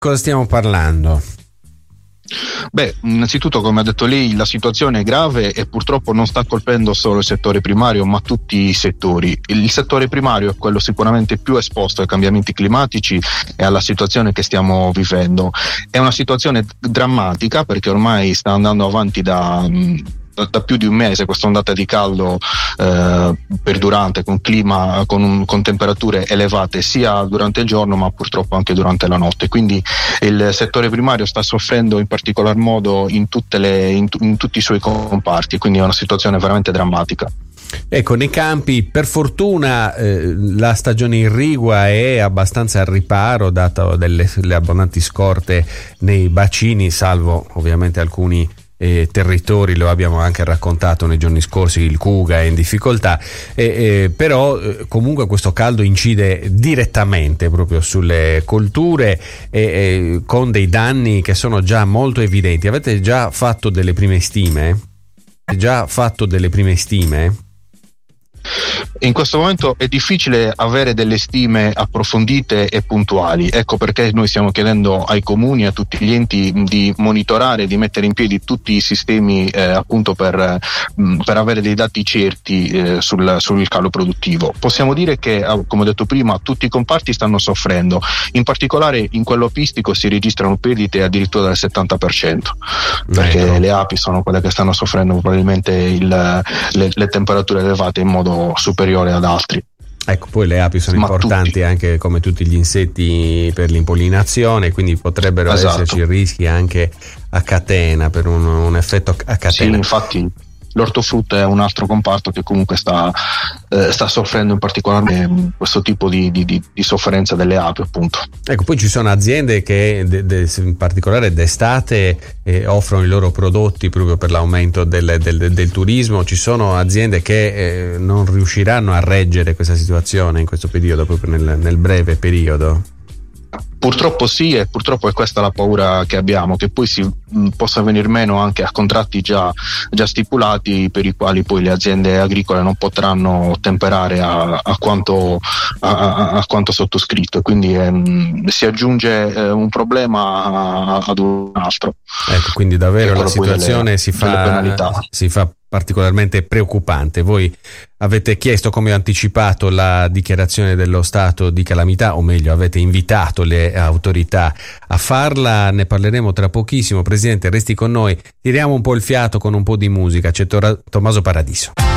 Cosa stiamo parlando? Beh, innanzitutto, come ha detto lei, la situazione è grave e purtroppo non sta colpendo solo il settore primario, ma tutti i settori. Il settore primario è quello sicuramente più esposto ai cambiamenti climatici e alla situazione che stiamo vivendo. È una situazione drammatica perché ormai sta andando avanti da più di un mese questa ondata di caldo perdurante, con clima con temperature elevate sia durante il giorno ma purtroppo anche durante la notte. Quindi il settore primario sta soffrendo in particolar modo in tutti i suoi comparti, quindi è una situazione veramente drammatica. Ecco, nei campi per fortuna la stagione irrigua è abbastanza al riparo, dato le abbondanti scorte nei bacini, salvo ovviamente alcuni territori, lo abbiamo anche raccontato nei giorni scorsi, il Cuga è in difficoltà, però comunque questo caldo incide direttamente proprio sulle colture con dei danni che sono già molto evidenti. Avete già fatto delle prime stime? In questo momento è difficile avere delle stime approfondite e puntuali, ecco perché noi stiamo chiedendo ai comuni e a tutti gli enti di monitorare, di mettere in piedi tutti i sistemi appunto per avere dei dati certi sul calo produttivo. Possiamo dire che, come ho detto prima, tutti i comparti stanno soffrendo, in particolare in quello apistico si registrano perdite addirittura del 70%, perché le api sono quelle che stanno soffrendo probabilmente le temperature elevate in modo superiore ad altri. Ecco, poi le api sono importanti anche come tutti gli insetti per l'impollinazione, quindi potrebbero esserci rischi anche a catena, per un effetto a catena. Sì, infatti l'ortofrutto è un altro comparto che comunque sta soffrendo in particolare questo tipo di sofferenza delle api, appunto. Ecco, poi ci sono aziende che in particolare d'estate offrono i loro prodotti proprio per l'aumento del turismo. Ci sono aziende che non riusciranno a reggere questa situazione in questo periodo, proprio nel breve periodo. Purtroppo sì, e purtroppo è questa la paura che abbiamo, che poi si possa venir meno anche a contratti già stipulati, per i quali poi le aziende agricole non potranno ottemperare a quanto sottoscritto, e quindi si aggiunge un problema ad un altro. Ecco, quindi davvero la situazione si fa particolarmente preoccupante. Voi avete chiesto, come ho anticipato, la dichiarazione dello stato di calamità, o meglio avete invitato le autorità a farla. Ne parleremo tra pochissimo. Presidente, resti con noi, tiriamo un po' il fiato con un po' di musica. C'è Tommaso Paradiso.